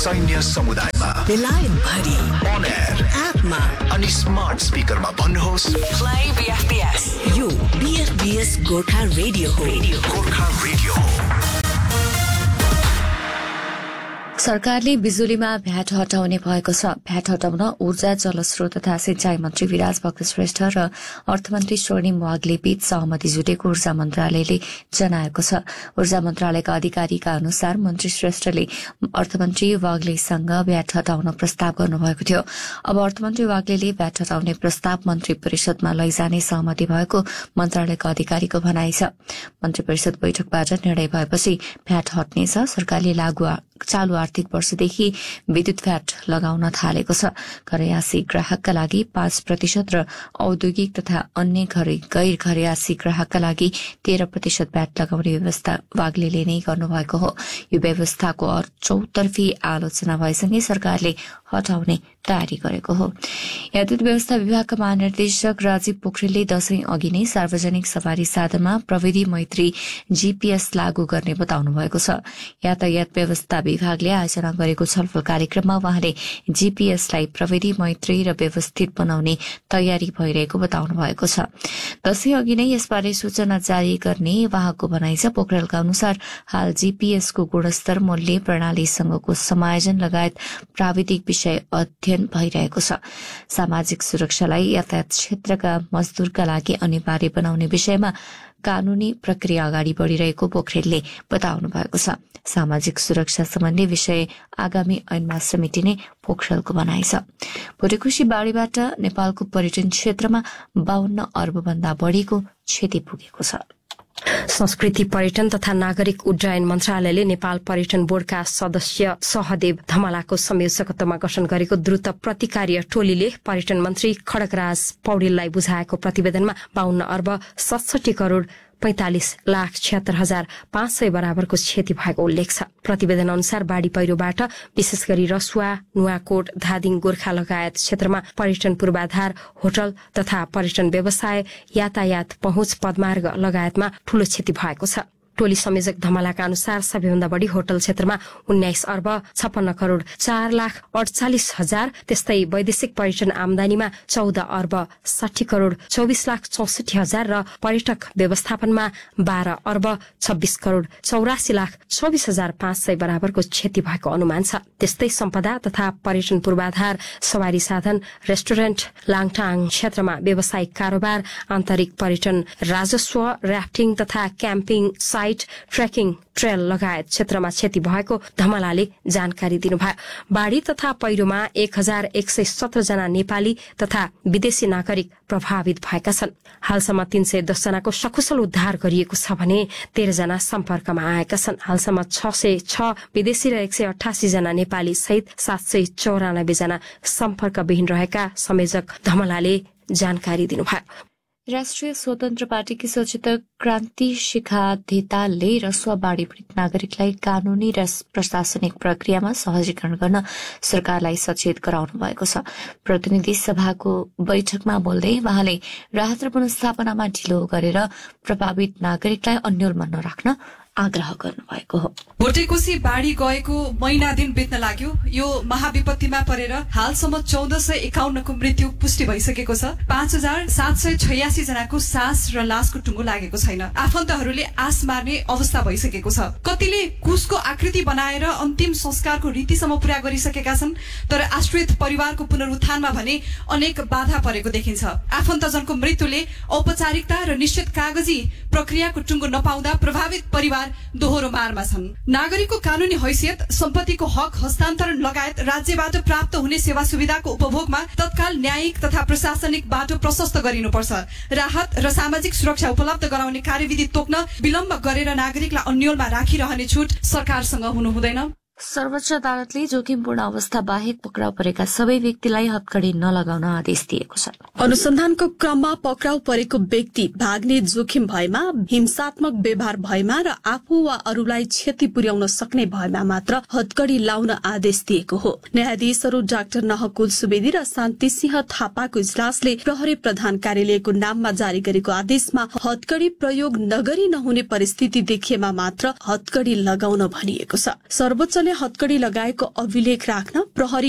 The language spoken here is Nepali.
सैन्य समुदायमा, बेलायत भरि, on air, एपमा अनि स्मार्ट स्पिकरमा भन्नुहोस् प्ले बीएफबीएस। यो बीएफबीएस गोर्खा रेडियो हो। गोर्खा रेडियो। सरकारले बिजुलीमा भ्याट हटाउने भएको छ। भ्याट हटाउन ऊर्जा, जलस्रोत तथा सिंचाई मन्त्री विराज भक्त श्रेष्ठ र अर्थमन्त्री स्वर्णिम वाग्ले बीच सहमति जुटेको ऊर्जा मन्त्रालयले जनाएको छ। ऊर्जा मन्त्रालयका अधिकारीका अनुसार मन्त्री श्रेष्ठले अर्थमन्त्री वाग्लेसँग भ्याट हटाउन प्रस्ताव गर्नुभएको थियो। अब अर्थमन्त्री वाग्ले भ्याट हटाउने प्रस्ताव मन्त्री परिषदमा लैजाने सहमति भएको मन्त्रालयका अधिकारीको भनाइ छ। मन्त्री परिषद बैठकबाट निर्णय भएपछि भ्याट हट्नेछ। सरकारले चालू आर्थिक वर्षदेखि विद्युत भ्याट लगाउन थालेको छ। घरयासी ग्राहकका लागि 5% र औद्योगिक तथा अन्य गैर घरयासी ग्राहकका लागि 13% भ्याट लगाउने व्यवस्था वाग्लेले नै गर्नुभएको हो। यो व्यवस्थाको चौतर्फी आलोचना भएसँगै सरकारले हटाउने तयारी गरेको हो। यातायात व्यवस्था विभागका महानिर्देशक राजीव पोखरेलले दशैं अघि नै सार्वजनिक सवारी साधनमा प्रविधि मैत्री जीपीएस लागू गर्ने बताउनु भएको छ। यातायात व्यवस्था विभागले आयोजना गरेको छलफल कार्यक्रममा उहाँले जीपीएसलाई प्रविधि मैत्री र व्यवस्थित बनाउने तयारी भइरहेको बताउनु भएको छ। दशैं अघि नै यसबारे सूचना जारी गर्ने उहाँको भनाइ छ। पोखरेलका अनुसार हाल जीपीएसको गुणस्तर, मूल्य, प्रणालीसँगको समायोजन लगायत प्राविधिक विषय अध्ययन भइरहेको छ। सामाजिक सुरक्षालाई यातायात क्षेत्रका मजदूरका लागि अनिवार्य बनाउने विषयमा कानूनी प्रक्रिया अगाडि बढ़िरहेको पोखरेलले बताउनु भएको छ। सामाजिक सुरक्षा सम्बन्धी विषय आगामी ऐनमा समेटिने पोखरेलको भनाइ छ। भुटेखुसी बाढ़ीबाट नेपालको पर्यटन क्षेत्रमा 52 अर्ब भन्दा बढ़ीको क्षति पुगेको छ। संस्कृति, पर्यटन तथा नागरिक उड्डयन मन्त्रालयले नेपाल पर्यटन बोर्डका सदस्य सहदेव धमलाको संयोजकत्वमा गठन गरेको द्रुत प्रतिकार्य टोलीले पर्यटन मन्त्री खड्गराज पौडेललाई बुझाएको प्रतिवेदनमा 52 अर्ब 67 करोड़ 45,76,500 बराबरको क्षति भएको उल्लेख छ। प्रतिवेदन अनुसार बाढ़ी पहिरोबाट विशेष गरी रसुवा, नुवाकोट, धादिङ, गोर्खा लगायत क्षेत्रमा पर्यटन पूर्वाधार, होटल तथा पर्यटन व्यवसाय, यातायात पहुँच, पदमार्ग लगायतमा ठूलो क्षति भएको छ। टोली संयोजक धमलाका अनुसार सबैभन्दा बढ़ी होटल क्षेत्रमा 19 अर्ब 56 करोड़ 4,48,000, त्यस्तै वैदेशिक पर्यटन आमदानीमा 14 अर्ब 60 करोड़ 24,64,000 र पर्यटक व्यवस्थापनमा 12 अर्ब 26 करोड़ 84,24,500 बराबरको क्षति भएको अनुमान छ। त्यस्तै सम्पदा तथा पर्यटन पूर्वाधार, सवारी साधन, रेस्टुरेन्ट, लाङटाङ क्षेत्रमा व्यावसायिक कारोबार, आन्तरिक पर्यटन, राजस्व, राफ्टिङ तथा क्याम्पिङ ट्रेकिङ ट्रेल लगायत क्षेत्रमा क्षति भएको धमलाले जानकारी दिनुभयो। बाढ़ी तथा पहिरोमा 1,117 जना नेपाली तथा विदेशी नागरिक प्रभावित भएका छन्। हालसम्म 310 जनाको सकुशल उद्धार गरिएको छ भने 13 जना सम्पर्कमा आएका छन्। हालसम्म 606 विदेशी र 188 जना नेपाली सहित 794 जना सम्पर्कविहीन रहेका संयोजक धमलाले जानकारी दिनुभयो। राष्ट्रिय स्वतन्त्र पार्टीकी सचेतक क्रान्ति शिखा धितालले रसुवा बाढ़ी पीड़ित नागरिकलाई कानूनी र प्रशासनिक प्रक्रियामा सहजीकरण गर्न सरकारलाई सचेत गराउनु भएको छ। प्रतिनिधि सभाको बैठकमा बोल्दै उहाँले राहत र पुनर्स्थापनामा ढिलो गरेर प्रभावित नागरिकलाई अन्यलमा नराख्न आग्रह गर्नुभएको हो। भुटेकोशी बाढ़ी गएको महिना दिन बित्न लाग्यो। यो महाविपत्तिमा परेर हालसम्म 1451 को मृत्यु पुष्टि भइसकेको छ। 5,786 जनाको सास र लासको टुङ्गो लागेको छैन। आफन्तहरूले आस मार्ने अवस्था भइसकेको छ। कतिले कुशको आकृति बनाएर अन्तिम संस्कारको रीतिसम्म पूरा गरिसकेका छन्, तर आश्रित परिवारको पुनरुत्थानमा भने अनेक बाधा परेको देखिन्छ। आफन्तजनको मृत्युले औपचारिकता र निश्चित कागजी प्रक्रियाको टुङ्गो नपाउँदा प्रभावित परिवार दोहोरो मारमा छन्। नागरिकको कानूनी हैसियत, सम्पत्तिको हक हस्तान्तरण लगायत राज्यबाट प्राप्त हुने सेवा सुविधाको उपभोगमा तत्काल न्यायिक तथा प्रशासनिक बाटो प्रशस्त गरिनुपर्छ। राहत र सामाजिक सुरक्षा उपलब्ध गराउने कार्यविधि तोक्न विलम्ब गरेर नागरिकलाई अन्यलमा राखिरहने छुट सरकारसँग हुनु हुँदैन। सर्वोच्च अदालतले जोखिमपूर्ण अवस्था बाहेक पक्राउ परेका सबै व्यक्तिलाई हत्कडी नलगाउन आदेश दिएको छ। अनुसन्धानको क्रममा पक्राउ परेको व्यक्ति भाग्ने जोखिम भएमा, हिंसात्मक व्यवहार भएमा र आफू वा अरूलाई क्षति पुर्याउन सक्ने भएमा मात्र हत्कडी लाउन आदेश दिएको हो। न्यायाधीशहरू डाक्टर नहकुल सुवेदी र शान्ति सिंह थापाको इजलासले प्रहरी प्रधान कार्यालयको नाममा जारी गरेको आदेशमा हत्कडी प्रयोग नगरी नहुने परिस्थिति देखिएमा मात्र हत्कडी लगाउन भनिएको छ। सर्वोच्च प्रहरीले हत्कडी लगाएको अभिलेख राख्न प्रहरी